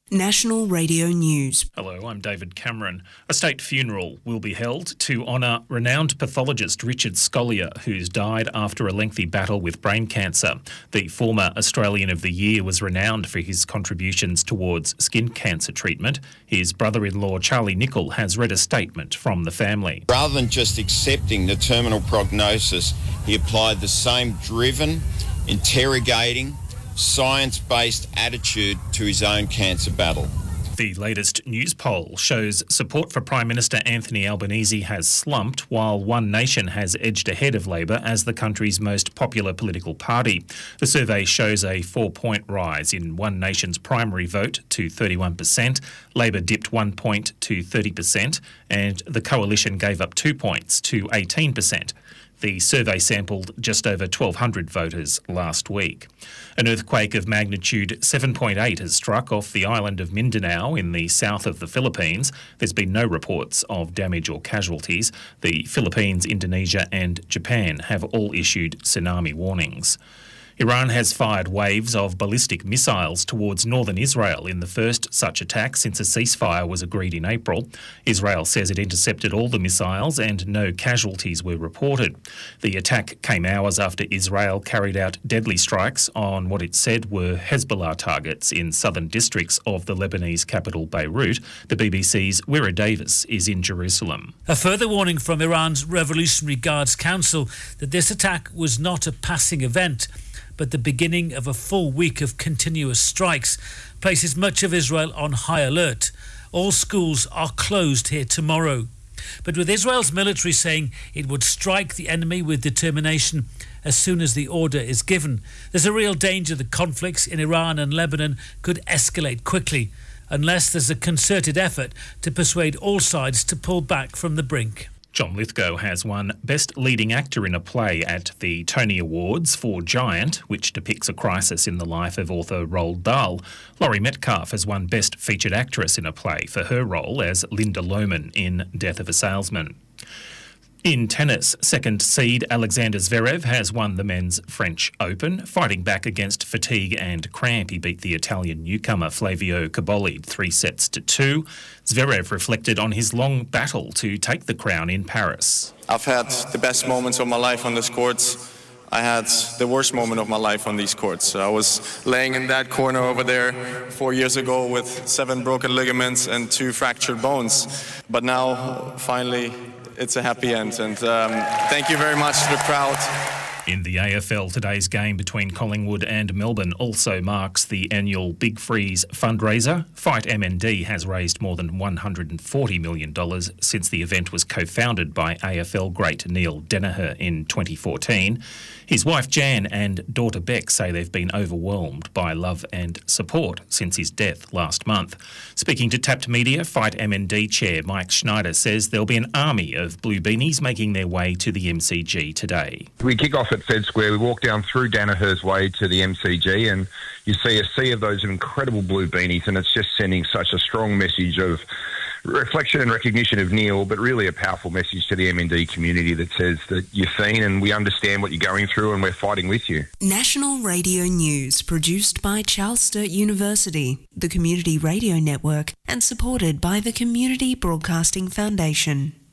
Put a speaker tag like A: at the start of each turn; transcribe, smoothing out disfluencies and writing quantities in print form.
A: National Radio News.
B: Hello, I'm David Cameron. A state funeral will be held to honour renowned pathologist Richard Scolyer, who's died after a lengthy battle with brain cancer. The former Australian of the Year was renowned for his contributions towards skin cancer treatment. His brother-in-law, Charlie Nicholl, has read a statement from the family.
C: Rather than just accepting the terminal prognosis, he applied the same driven, interrogating, science-based attitude to his own cancer battle.
B: The latest news poll shows support for Prime Minister Anthony Albanese has slumped, while One Nation has edged ahead of Labor as the country's most popular political party. The survey shows a 4-point rise in One Nation's primary vote to 31%. Labor dipped 1 point to 30%, and the coalition gave up 2 points to 18%. The survey sampled just over 1,200 voters last week. An earthquake of magnitude 7.8 has struck off the island of Mindanao in the south of the Philippines. There's been no reports of damage or casualties. The Philippines, Indonesia and Japan have all issued tsunami warnings. Iran has fired waves of ballistic missiles towards northern Israel in the first such attack since a ceasefire was agreed in April. Israel says it intercepted all the missiles and no casualties were reported. The attack came hours after Israel carried out deadly strikes on what it said were Hezbollah targets in southern districts of the Lebanese capital Beirut. The BBC's Wira Davis is in Jerusalem.
D: A further warning from Iran's Revolutionary Guards Council that this attack was not a passing event, but the beginning of a full week of continuous strikes places much of Israel on high alert. All schools are closed here tomorrow. But with Israel's military saying it would strike the enemy with determination as soon as the order is given, there's a real danger that conflicts in Iran and Lebanon could escalate quickly unless there's a concerted effort to persuade all sides to pull back from the brink.
B: John Lithgow has won Best Leading Actor in a Play at the Tony Awards for Giant, which depicts a crisis in the life of author Roald Dahl. Laurie Metcalf has won Best Featured Actress in a Play for her role as Linda Lohman in Death of a Salesman. In tennis, second seed Alexander Zverev has won the men's French Open. Fighting back against fatigue and cramp, he beat the Italian newcomer Flavio Cobolli 3-2. Zverev reflected on his long battle to take the crown in Paris.
E: I've had the best moments of my life on these courts. I had the worst moment of my life on these courts. I was laying in that corner over there 4 years ago with 7 broken ligaments and 2 fractured bones. But now, finally, it's a happy end, and thank you very much to the crowd.
B: In the AFL, today's game between Collingwood and Melbourne also marks the annual Big Freeze fundraiser. Fight MND has raised more than $140 million since the event was co-founded by AFL great Neil Danaher in 2014. His wife Jan and daughter Beck say they've been overwhelmed by love and support since his death last month. Speaking to Tapped Media, Fight MND chair Mike Schneider says there'll be an army of blue beanies making their way to the MCG today.
F: We kick off at Fed Square. We walk down through Danaher's Way to the MCG, and you see a sea of those incredible blue beanies, and it's just sending such a strong message of reflection and recognition of Neil, but really a powerful message to the MND community that says that you're seen and we understand what you're going through and we're fighting with you.
A: National Radio News, produced by Charles Sturt University, the Community Radio Network, and supported by the Community Broadcasting Foundation.